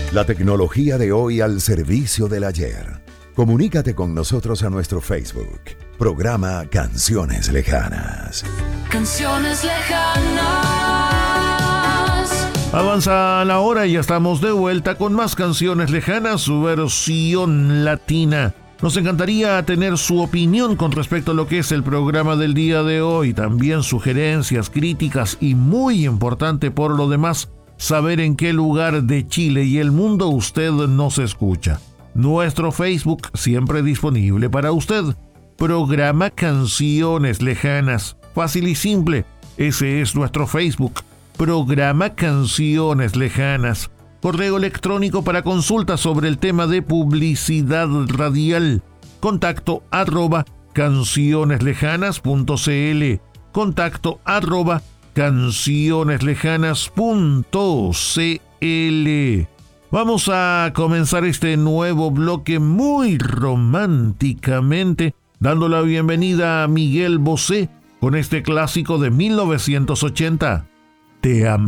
La tecnología de hoy al servicio del ayer. Comunícate con nosotros a nuestro Facebook. Programa Canciones Lejanas. Canciones lejanas. Avanza la hora y ya estamos de vuelta con más Canciones Lejanas, su versión latina. Nos encantaría tener su opinión con respecto a lo que es el programa del día de hoy, también sugerencias, críticas y, muy importante por lo demás, saber en qué lugar de Chile y el mundo usted nos escucha. Nuestro Facebook siempre disponible para usted. Programa Canciones Lejanas. Fácil y simple. Ese es nuestro Facebook. Programa Canciones Lejanas. Correo electrónico para consultas sobre el tema de publicidad radial. Contacto @cancioneslejanas.cl. Contacto @cancioneslejanas.cl. Vamos a comenzar este nuevo bloque muy románticamente, dando la bienvenida a Miguel Bosé con este clásico de 1980. Te amaré.